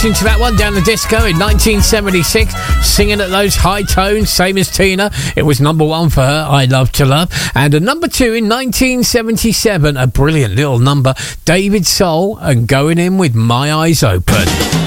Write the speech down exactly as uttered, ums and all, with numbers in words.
Into that one down the disco in nineteen seventy-six, singing at those high tones, same as Tina. It was number one for her, I Love to Love. And a number two in nineteen seventy-seven, a brilliant little number, David Soul and Going In With My Eyes Open.